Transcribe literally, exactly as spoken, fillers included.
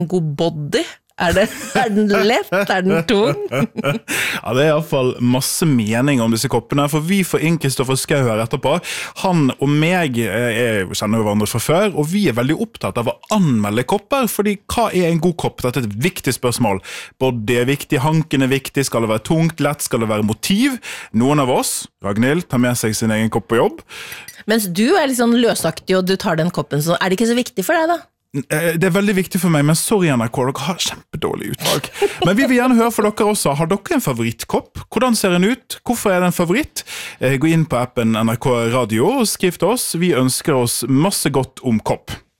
god body? Er, det, er den lett? Er den tung? Ja, det er i hvert fall masse mening om disse koppene, for vi får inn Kristoffer Schau her etterpå. Han og meg er, kjenner jo hverandre fra før, og vi er veldig opptatt av å anmelde kopper, fordi hva er en god kopp? Dette er et viktig spørsmål. Både er viktig, hanken er viktig, skal det være tungt, lett, skal det være motiv? Noen av oss, Ragnhild, tar med seg sin egen kopp på jobb. Mens du er litt sånn løsaktig, og du tar den koppen, så er det ikke så viktig for deg da? Det er veldig viktig for meg, men sorry N R K, dere har kjempedårlig utvalg. Men vi vil gjerne høre for dere også. Har dere en favorittkopp? Hvordan ser den ut? Hvorfor er den favoritt? Gå inn på appen N R K Radio og skriv til oss. Vi ønsker oss masse godt om kopp.